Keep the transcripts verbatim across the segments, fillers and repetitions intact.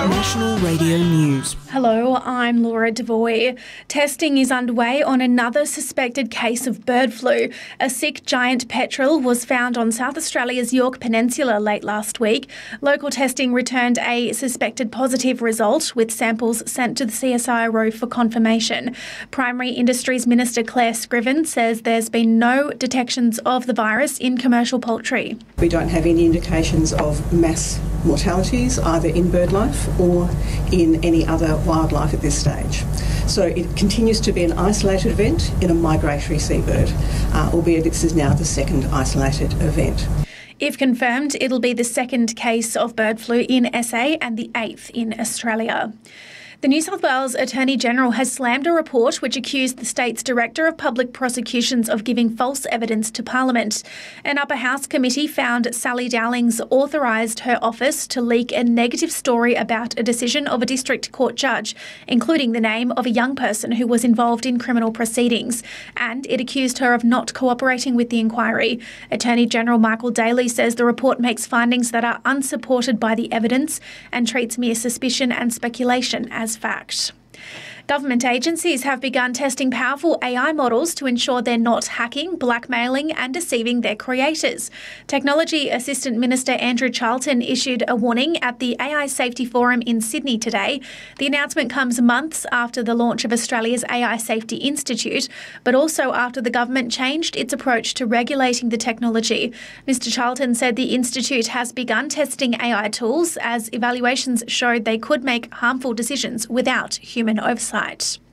National Radio News. Hello, I'm Laura Devoy. Testing is underway on another suspected case of bird flu. A sick giant petrel was found on South Australia's Yorke Peninsula late last week. Local testing returned a suspected positive result, with samples sent to the C S I R O for confirmation. Primary Industries Minister Claire Scriven says there's been no detections of the virus in commercial poultry. We don't have any indications of mass mortalities either in bird life or in any other wildlife at this stage. So it continues to be an isolated event in a migratory seabird, uh, albeit this is now the second isolated event. If confirmed, it'll be the second case of bird flu in S A and the eighth in Australia. The New South Wales Attorney-General has slammed a report which accused the state's Director of Public Prosecutions of giving false evidence to Parliament. An Upper House committee found Sally Dowlings authorised her office to leak a negative story about a decision of a district court judge, including the name of a young person who was involved in criminal proceedings, and it accused her of not cooperating with the inquiry. Attorney-General Michael Daly says the report makes findings that are unsupported by the evidence and treats mere suspicion and speculation as fact. Government agencies have begun testing powerful A I models to ensure they're not hacking, blackmailing and deceiving their creators. Technology Assistant Minister Andrew Charlton issued a warning at the A I Safety Forum in Sydney today. The announcement comes months after the launch of Australia's A I Safety Institute, but also after the government changed its approach to regulating the technology. Mister Charlton said the institute has begun testing A I tools as evaluations showed they could make harmful decisions without human oversight.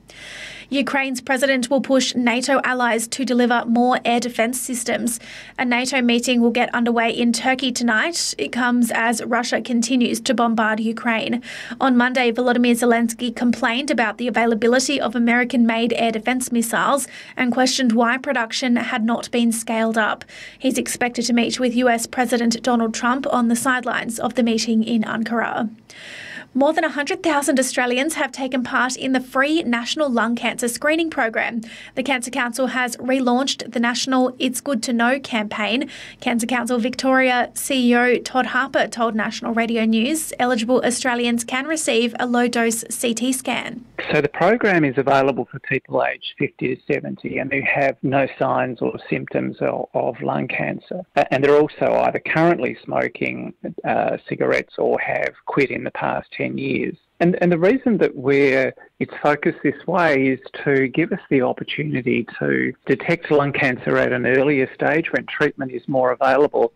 Ukraine's president will push NATO allies to deliver more air defence systems. A NATO meeting will get underway in Turkey tonight. It comes as Russia continues to bombard Ukraine. On Monday, Volodymyr Zelensky complained about the availability of American-made air defence missiles and questioned why production had not been scaled up. He's expected to meet with U S President Donald Trump on the sidelines of the meeting in Ankara. More than one hundred thousand Australians have taken part in the free National Lung Cancer Screening Program. The Cancer Council has relaunched the National It's Good to Know campaign. Cancer Council Victoria C E O Todd Harper told National Radio News eligible Australians can receive a low-dose C T scan. So the program is available for people aged fifty to seventy and who have no signs or symptoms of, of lung cancer. And they're also either currently smoking uh, cigarettes or have quit in the past ten years. And, and the reason that we're, it's focused this way is to give us the opportunity to detect lung cancer at an earlier stage when treatment is more available.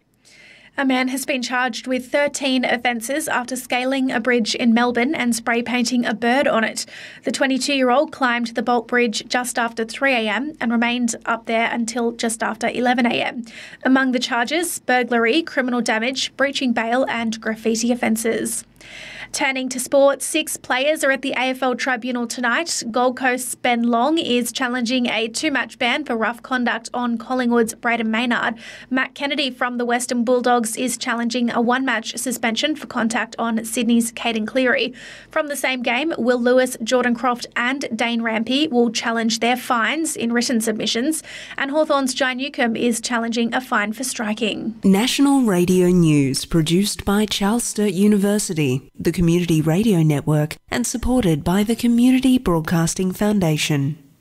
A man has been charged with thirteen offences after scaling a bridge in Melbourne and spray painting a bird on it. The twenty-two-year-old climbed the Bolt Bridge just after three a.m. and remained up there until just after eleven a.m. Among the charges, burglary, criminal damage, breaching bail and graffiti offences. Turning to sport, six players are at the A F L Tribunal tonight. Gold Coast's Ben Long is challenging a two-match ban for rough conduct on Collingwood's Braden Maynard. Matt Kennedy from the Western Bulldogs is challenging a one-match suspension for contact on Sydney's Caden Cleary. From the same game, Will Lewis, Jordan Croft and Dane Rampey will challenge their fines in written submissions. And Hawthorn's Jai Newcombe is challenging a fine for striking. National Radio News, produced by Charles Sturt University, the Community Radio Network, and supported by the Community Broadcasting Foundation.